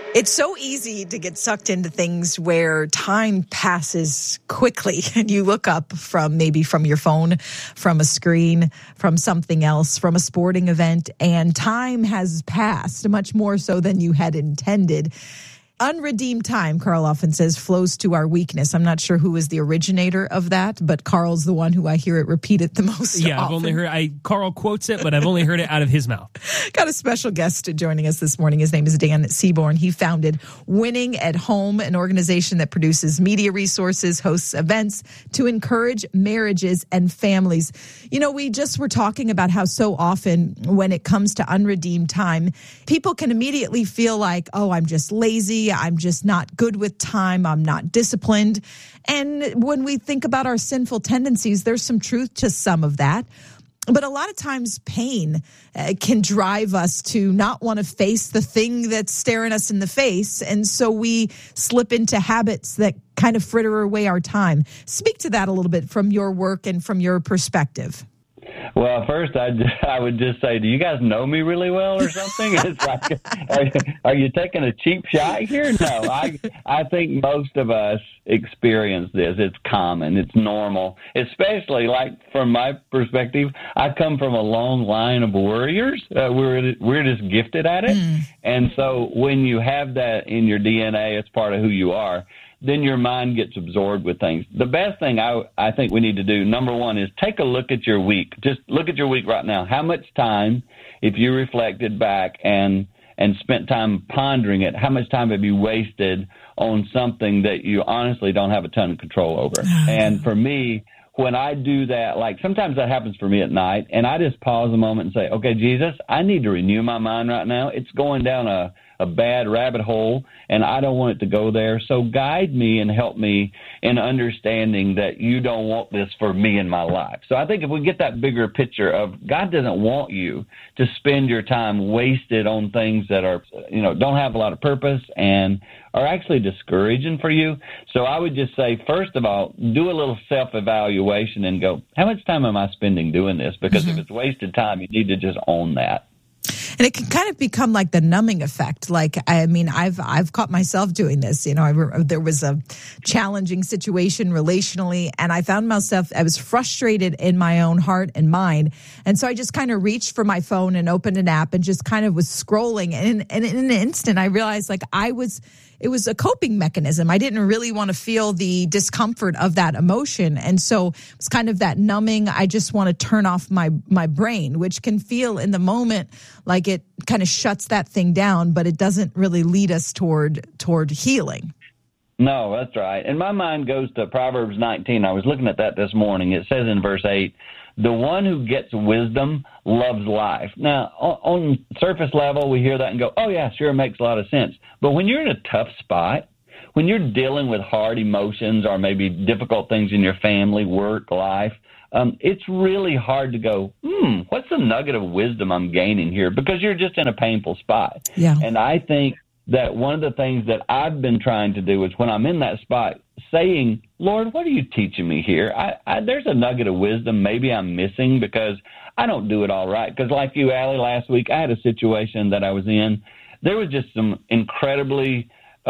It's so easy to get sucked into things where time passes quickly and you look up from your phone, from a screen, from something else, from a sporting event, and time has passed much more so than you had intended. Unredeemed time, Carl often says, flows to our weakness. I'm not sure who is the originator of that, but Carl's the one who I hear it repeated the most often. I've only heard, Carl quotes it, but I've only heard it out of his mouth. Got a special guest joining us this morning. His name is Dan Seaborn. He founded Winning at Home, an organization that produces media resources, hosts events to encourage marriages and families. You know, we just were talking about how so often when it comes to unredeemed time, people can immediately feel like, oh, I'm just lazy. I'm just not good with time. I'm not disciplined. And when we think about our sinful tendencies, there's some truth to some of that. But a lot of times pain can drive us to not want to face the thing that's staring us in the face. And so we slip into habits that kind of fritter away our time. Speak to that a little bit from your work and from your perspective. Well, first, I would just say, do you guys know me really well or something? It's like, are you taking a cheap shot here? No, I think most of us experience this. It's common. It's normal, especially like from my perspective, I come from a long line of warriors. We're just gifted at it. And so when you have that in your DNA, it's part of who you are. Then your mind gets absorbed with things. The best thing I think we need to do, number one, is take a look at your week. Just look at your week right now. How much time, if you reflected back and spent time pondering it, how much time have you wasted on something that you honestly don't have a ton of control over? And for me, when I do that, like sometimes that happens for me at night, and I just pause a moment and say, okay, Jesus, I need to renew my mind right now. It's going down a bad rabbit hole, and I don't want it to go there. So guide me and help me in understanding that you don't want this for me in my life. So I think if we get that bigger picture of God doesn't want you to spend your time wasted on things that are, don't have a lot of purpose and are actually discouraging for you. So I would just say, first of all, do a little self-evaluation and go, how much time am I spending doing this? Because if it's wasted time, you need to just own that. And it can kind of become like the numbing effect. Like, I mean, I've caught myself doing this. There was a challenging situation relationally, and I found myself, I was frustrated in my own heart and mind. And so I just kind of reached for my phone and opened an app and just kind of was scrolling. And in an instant, I realized like it was a coping mechanism. I didn't really want to feel the discomfort of that emotion. And so it's kind of that numbing. I just want to turn off my brain, which can feel in the moment like it kind of shuts that thing down, but it doesn't really lead us toward healing. No, that's right. And my mind goes to Proverbs 19. I was looking at that this morning. It says in verse 8, the one who gets wisdom loves life. Now, on surface level, we hear that and go, oh, yeah, sure, it makes a lot of sense. But when you're in a tough spot, when you're dealing with hard emotions or maybe difficult things in your family, work, life, it's really hard to go, what's the nugget of wisdom I'm gaining here? Because you're just in a painful spot. Yeah. And I think that one of the things that I've been trying to do is when I'm in that spot, saying, Lord, what are you teaching me here? There's a nugget of wisdom maybe I'm missing because I don't do it all right. Because like you, Allie, last week, I had a situation that I was in. There was just some incredibly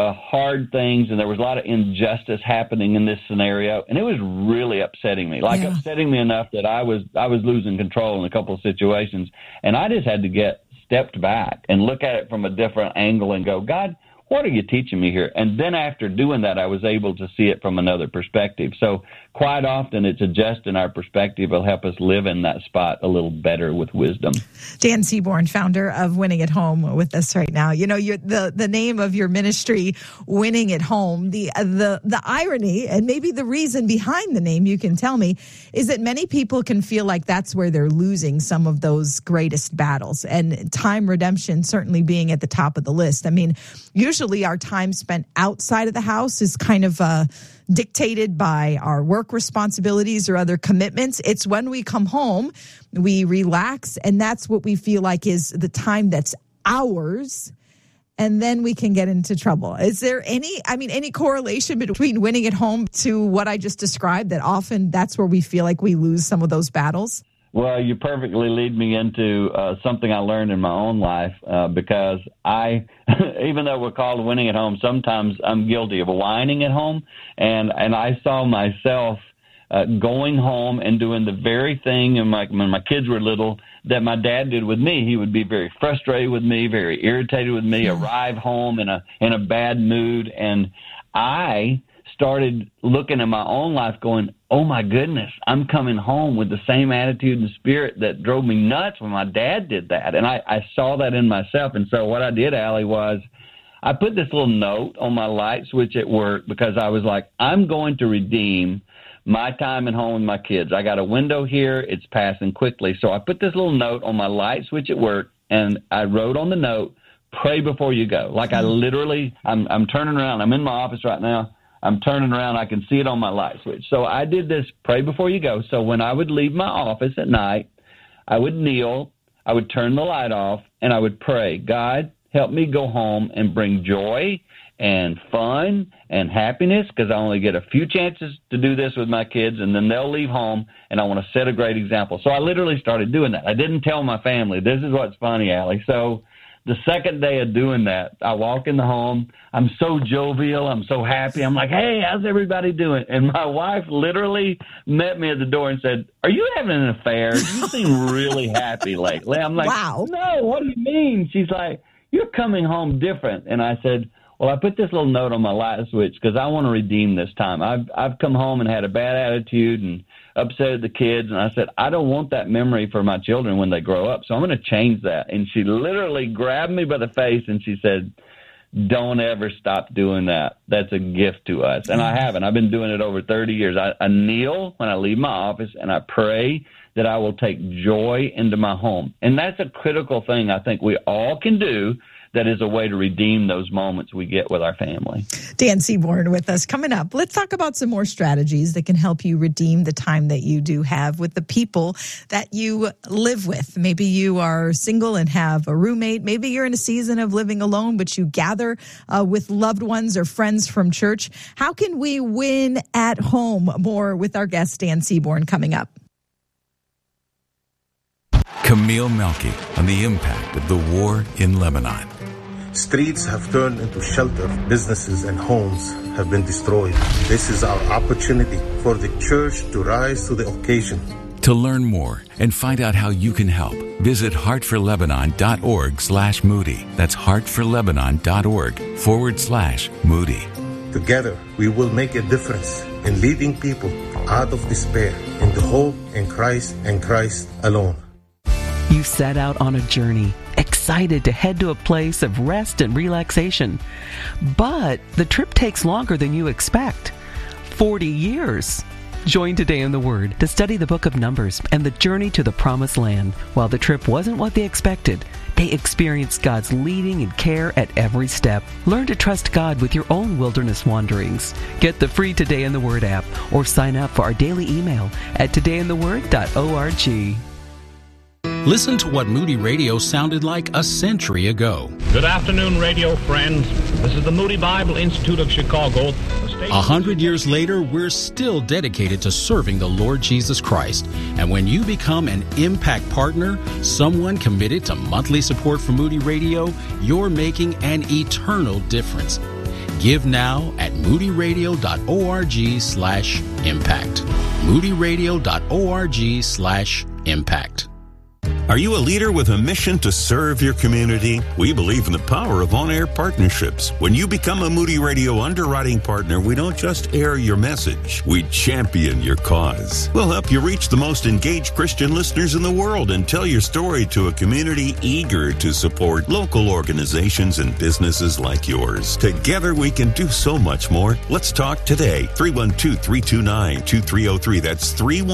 hard things, and there was a lot of injustice happening in this scenario, and it was really upsetting me, upsetting me enough that I was losing control in a couple of situations, and I just had to get stepped back and look at it from a different angle and go, God, what are you teaching me here? And then after doing that, I was able to see it from another perspective. So quite often it's adjusting our perspective will help us live in that spot a little better with wisdom. Dan Seaborn, founder of Winning at Home, with us right now. You know, the name of your ministry, Winning at Home, the irony and maybe the reason behind the name, you can tell me, is that many people can feel like that's where they're losing some of those greatest battles, and time redemption certainly being at the top of the list. I mean, usually our time spent outside of the house is kind of dictated by our work responsibilities or other commitments. It's when we come home, we relax, and that's what we feel like is the time that's ours, and then we can get into trouble. Is there any correlation between winning at home to what I just described, that often that's where we feel like we lose some of those battles? Well, you perfectly lead me into something I learned in my own life because I, even though we're called winning at home, sometimes I'm guilty of whining at home, and I saw myself going home and doing the very thing when my kids were little that my dad did with me. He would be very frustrated with me, very irritated with me, arrive home in a bad mood, and I started looking at my own life going, oh, my goodness, I'm coming home with the same attitude and spirit that drove me nuts when my dad did that. And I saw that in myself. And so what I did, Allie, was I put this little note on my light switch at work because I was like, I'm going to redeem my time at home with my kids. I got a window here. It's passing quickly. So I put this little note on my light switch at work, and I wrote on the note, pray before you go. Like I literally, I'm turning around. I'm in my office right now. I'm turning around. I can see it on my light switch. So I did this, pray before you go. So when I would leave my office at night, I would kneel, I would turn the light off, and I would pray, God, help me go home and bring joy and fun and happiness, because I only get a few chances to do this with my kids, and then they'll leave home, and I want to set a great example. So I literally started doing that. I didn't tell my family. This is what's funny, Allie. So the second day of doing that, I walk in the home. I'm so jovial. I'm so happy. I'm like, hey, how's everybody doing? And my wife literally met me at the door and said, are you having an affair? You seem really happy lately. I'm like, wow. No, what do you mean? She's like, you're coming home different. And I said, well, I put this little note on my light switch because I want to redeem this time. I've come home and had a bad attitude and upset at the kids, and I said, I don't want that memory for my children when they grow up, so I'm going to change that. And she literally grabbed me by the face, and she said, don't ever stop doing that. That's a gift to us. And I haven't. I've been doing it over 30 years. I kneel when I leave my office, and I pray that I will take joy into my home. And that's a critical thing I think we all can do that is a way to redeem those moments we get with our family. Dan Seaborn with us. Coming up, let's talk about some more strategies that can help you redeem the time that you do have with the people that you live with. Maybe you are single and have a roommate. Maybe you're in a season of living alone, but you gather with loved ones or friends from church. How can we win at home? More with our guest, Dan Seaborn, coming up. Camille Melky on the impact of the war in Lebanon. Streets have turned into shelter. Businesses and homes have been destroyed. This is our opportunity for the church to rise to the occasion. To learn more and find out how you can help, visit heartforlebanon.org/Moody. That's heartforlebanon.org/Moody. Together, we will make a difference in leading people out of despair into hope in Christ and Christ alone. You set out on a journey, excited to head to a place of rest and relaxation. But the trip takes longer than you expect. 40 years. Join Today in the Word to study the book of Numbers and the journey to the Promised Land. While the trip wasn't what they expected, they experienced God's leading and care at every step. Learn to trust God with your own wilderness wanderings. Get the free Today in the Word app or sign up for our daily email at todayintheword.org. Listen to what Moody Radio sounded like a century ago. Good afternoon, radio friends. This is the Moody Bible Institute of Chicago. 100 years later, we're still dedicated to serving the Lord Jesus Christ. And when you become an Impact Partner, someone committed to monthly support for Moody Radio, you're making an eternal difference. Give now at moodyradio.org/impact. moodyradio.org/impact. Are you a leader with a mission to serve your community? We believe in the power of on-air partnerships. When you become a Moody Radio underwriting partner, we don't just air your message, we champion your cause. We'll help you reach the most engaged Christian listeners in the world and tell your story to a community eager to support local organizations and businesses like yours. Together we can do so much more. Let's talk today. 312-329-2303. That's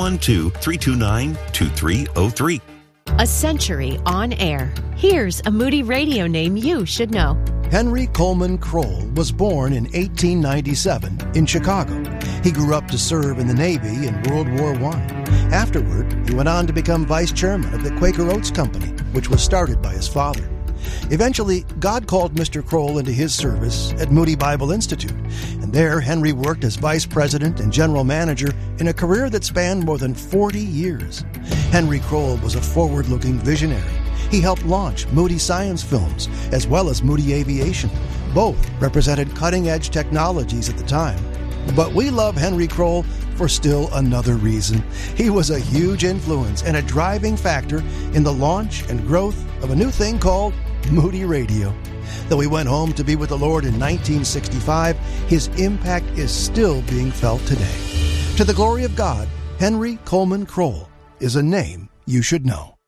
312-329-2303. A century on air. Here's a Moody Radio name you should know. Henry Coleman Kroll was born in 1897 in Chicago. He grew up to serve in the Navy in World War I. Afterward, he went on to become vice chairman of the Quaker Oats Company, which was started by his father. Eventually, God called Mr. Kroll into his service at Moody Bible Institute, and there Henry worked as vice president and general manager in a career that spanned more than 40 years. Henry Kroll was a forward-looking visionary. He helped launch Moody Science Films as well as Moody Aviation. Both represented cutting-edge technologies at the time. But we love Henry Kroll for still another reason. He was a huge influence and a driving factor in the launch and growth of a new thing called Moody Radio. Though he went home to be with the Lord in 1965, his impact is still being felt today. To the glory of God, Henry Coleman Kroll is a name you should know.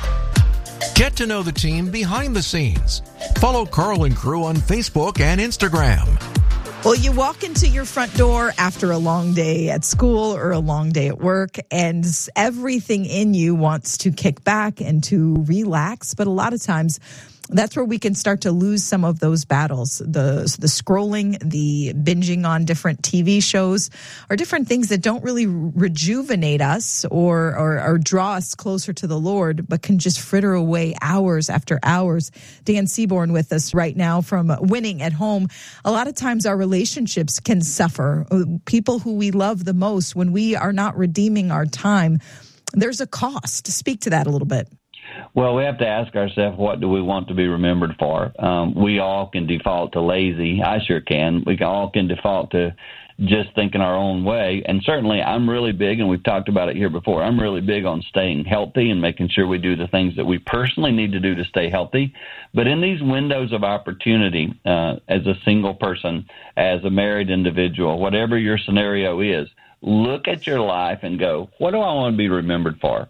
Get to know the team behind the scenes. Follow Carl and Crew on Facebook and Instagram. Well, you walk into your front door after a long day at school or a long day at work, and everything in you wants to kick back and to relax. But a lot of times, that's where we can start to lose some of those battles. The scrolling, the binging on different TV shows, or different things that don't really rejuvenate us or draw us closer to the Lord, but can just fritter away hours after hours. Dan Seaborn with us right now from Winning at Home. A lot of times our relationships can suffer. People who we love the most, when we are not redeeming our time, there's a cost. Speak to that a little bit. Well, we have to ask ourselves, what do we want to be remembered for? We all can default to lazy. I sure can. We all can default to just thinking our own way. And certainly I'm really big, and we've talked about it here before, I'm really big on staying healthy and making sure we do the things that we personally need to do to stay healthy. But in these windows of opportunity, as a single person, as a married individual, whatever your scenario is, look at your life and go, what do I want to be remembered for?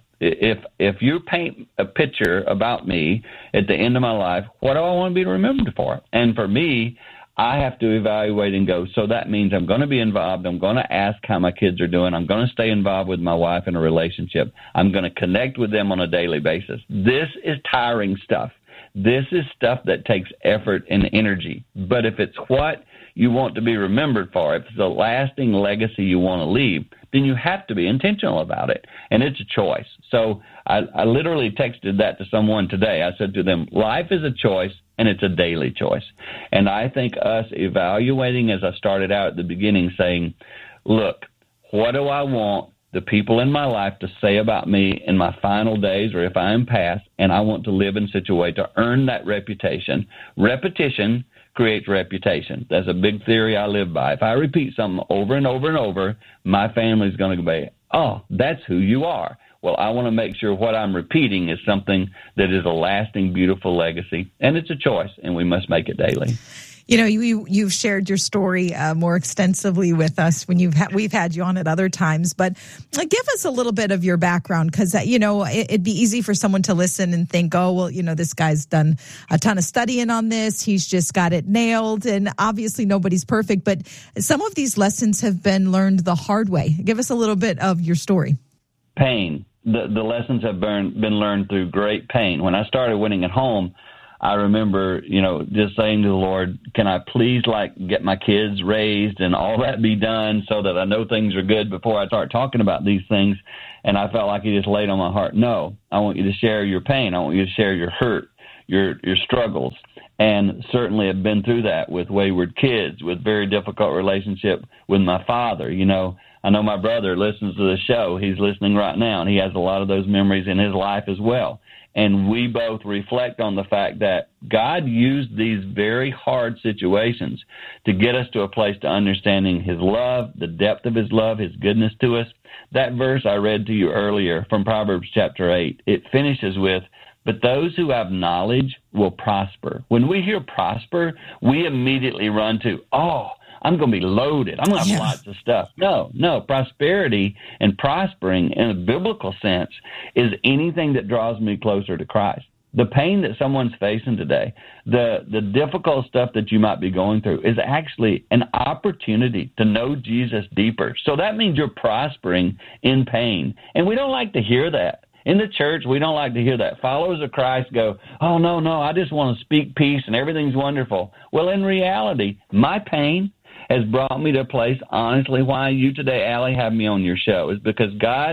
If you paint a picture about me at the end of my life, what do I want to be remembered for? And for me, I have to evaluate and go, so that means I'm going to be involved. I'm going to ask how my kids are doing. I'm going to stay involved with my wife in a relationship. I'm going to connect with them on a daily basis. This is tiring stuff. This is stuff that takes effort and energy. But if it's what you want to be remembered for, if it's a lasting legacy you want to leave, then you have to be intentional about it. And it's a choice. So I literally texted that to someone today. I said to them, life is a choice, and it's a daily choice. And I think us evaluating, as I started out at the beginning, saying, look, what do I want the people in my life to say about me in my final days, or if I am past, and I want to live in such a way to earn that reputation. Repetition creates reputation. That's a big theory I live by. If I repeat something over and over and over, my family's going to be, oh, that's who you are. Well, I want to make sure what I'm repeating is something that is a lasting, beautiful legacy. And it's a choice, and we must make it daily. You know, you've shared your story more extensively with us when we've had you on at other times. But give us a little bit of your background, because, it'd be easy for someone to listen and think, oh, well, this guy's done a ton of studying on this. He's just got it nailed. And obviously nobody's perfect. But some of these lessons have been learned the hard way. Give us a little bit of your story. Pain. The lessons have been learned through great pain. When I started Winning at Home, I remember, just saying to the Lord, can I please get my kids raised and all that be done so that I know things are good before I start talking about these things? And I felt like He just laid on my heart, no, I want you to share your pain. I want you to share your hurt, your struggles. And certainly have been through that with wayward kids, with very difficult relationship with my father. I know my brother listens to the show. He's listening right now, and he has a lot of those memories in his life as well. And we both reflect on the fact that God used these very hard situations to get us to a place to understanding His love, the depth of His love, His goodness to us. That verse I read to you earlier from Proverbs chapter 8, it finishes with, but those who have knowledge will prosper. When we hear prosper, we immediately run to, oh, I'm going to be loaded. I'm going to have lots of stuff. No. Prosperity and prospering in a biblical sense is anything that draws me closer to Christ. The pain that someone's facing today, the difficult stuff that you might be going through is actually an opportunity to know Jesus deeper. So that means you're prospering in pain. And we don't like to hear that. In the church, we don't like to hear that. Followers of Christ go, oh, no, I just want to speak peace and everything's wonderful. Well, in reality, my pain has brought me to a place, honestly, why you today, Allie, have me on your show is because God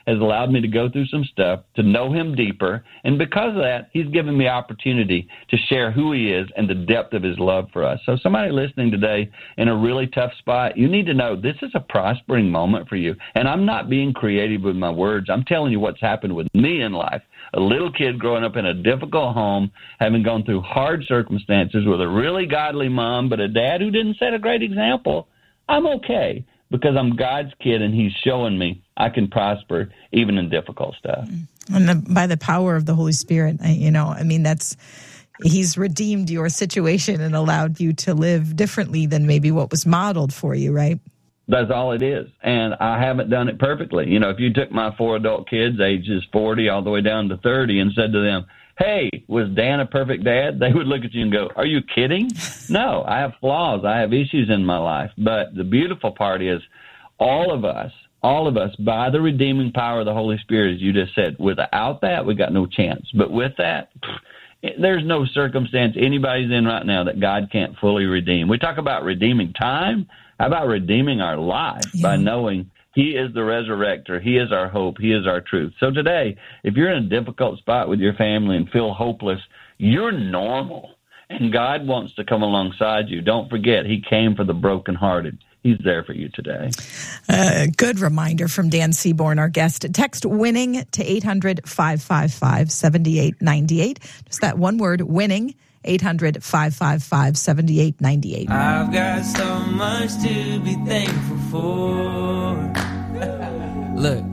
has allowed me to go through some stuff, to know him deeper. And because of that, he's given me opportunity to share who he is and the depth of his love for us. So somebody listening today in a really tough spot, you need to know this is a prospering moment for you. And I'm not being creative with my words. I'm telling you what's happened with me in life. A little kid growing up in a difficult home, having gone through hard circumstances with a really godly mom, but a dad who didn't set a great example. I'm okay because I'm God's kid, and he's showing me I can prosper even in difficult stuff. And by the power of the Holy Spirit, he's redeemed your situation and allowed you to live differently than maybe what was modeled for you, right? That's all it is. And I haven't done it perfectly. You know, if you took my 4 adult kids, ages 40 all the way down to 30, and said to them, hey, was Dan a perfect dad? They would look at you and go, are you kidding? No, I have flaws. I have issues in my life. But the beautiful part is all of us, by the redeeming power of the Holy Spirit, as you just said, without that, we got no chance. But with that, there's no circumstance anybody's in right now that God can't fully redeem. We talk about redeeming time. How about redeeming our life by knowing he is the resurrector, he is our hope, he is our truth. So today, if you're in a difficult spot with your family and feel hopeless, you're normal, and God wants to come alongside you. Don't forget, he came for the brokenhearted. He's there for you today. Good reminder from Dan Seaborn, our guest. Text WINNING to 800-555-7898. Just that one word, WINNING. 800-555-7898. I've got so much to be thankful for. Look,